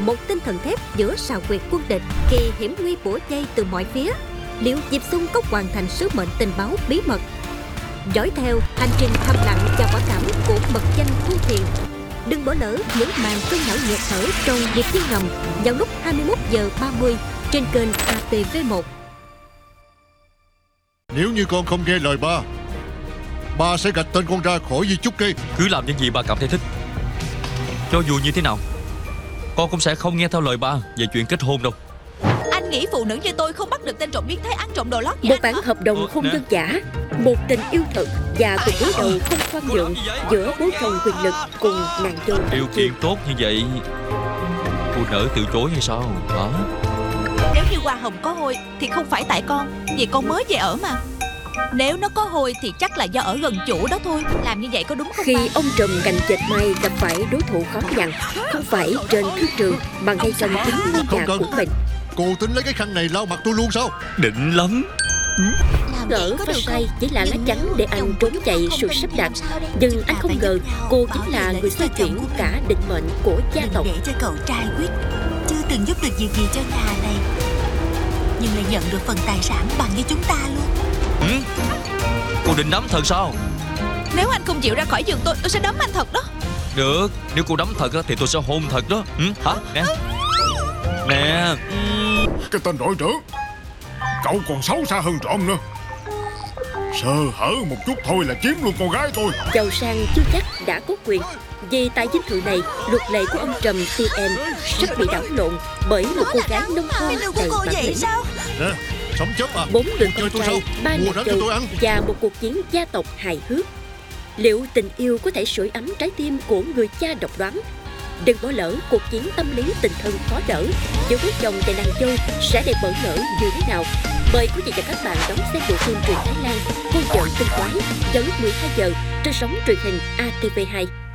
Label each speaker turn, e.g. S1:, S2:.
S1: một tinh thần thép giữa sào quyệt quân địch, kỳ hiểm nguy bủa dây từ mọi phía. Liệu Diệp Xung có hoàn thành sứ mệnh tình báo bí mật? Dõi theo hành trình thầm lặng và quả cảm của mật danh Thu Thiền. Đừng bỏ lỡ những màn cơn não nghẹt thở trong Điệp viên ngầm vào lúc 21h30 trên kênh ATV1.
S2: Nếu như con không nghe lời ba sẽ gạch tên con ra khỏi di chúc kia.
S3: Cứ làm những gì ba cảm thấy thích. Cho dù như thế nào, con cũng sẽ không nghe theo lời ba về chuyện kết hôn đâu.
S4: Anh nghĩ phụ nữ như tôi không bắt được tên trộm biến thái ăn trộm đồ lót
S1: Một bản hợp đồng hôn nhân giả, một tình yêu thật và cuộc đối đầu không khoan nhượng giữa bố chồng quyền lực cùng nàng dâu.
S3: Điều kiện tốt như vậy, phụ nữ từ chối hay sao hả?
S4: Nếu như hoa hồng có hôi thì không phải tại con, vì con mới về ở mà. Nếu nó có hôi thì chắc là do ở gần chủ đó thôi. Làm như vậy có đúng không?
S1: Khi ông trùm cành dệt may gặp phải đối thủ khó nhằn, không phải trên thương trường mà ngay trong chính ngôi nhà của mình.
S2: Cô tính lấy cái khăn này lau mặt tôi luôn sao?
S3: Định lắm.
S1: Gỡ vào tay chỉ là lá chắn để anh trốn chạy sự sắp đặt, nhưng anh không ngờ cô chính là người xoay chuyển cả định mệnh của gia tộc.
S5: Đừng để cho cậu trai quyết chưa từng giúp được việc gì cho nhà này, nhưng lại nhận được phần tài sản bằng với chúng ta luôn.
S3: Cô định đấm thật sao?
S4: Nếu anh không chịu ra khỏi giường tôi sẽ đấm anh thật đó.
S3: Được, nếu cô đấm thật thì tôi sẽ hôn thật đó. Hả? Nè.
S2: Cái tên đội trưởng, cậu còn xấu xa hơn trộm nữa. Sơ hở một chút thôi là chiếm luôn con gái tôi.
S1: Giàu sang chưa chắc đã có quyền. Vì tại dinh thự này, luật lệ của ông trùm TM rất bị đảo lộn bởi một cô gái nông thôn đầy bản lĩnh.
S2: Nè, sống chết à?
S1: 4 đứa con trai, 3 nàng dâu và một cuộc chiến gia tộc hài hước. Liệu tình yêu có thể sưởi ấm trái tim của người cha độc đoán? Đừng bỏ lỡ cuộc chiến tâm lý tình thân khó đỡ giữa bố chồng và nàng dâu sẽ đẹp bỡ ngỡ như thế nào. Mời quý vị và các bạn đón xem bộ phim truyện Thái Lan Cô vợ tinh quái vào lúc 12 giờ trên sóng truyền hình ATV2.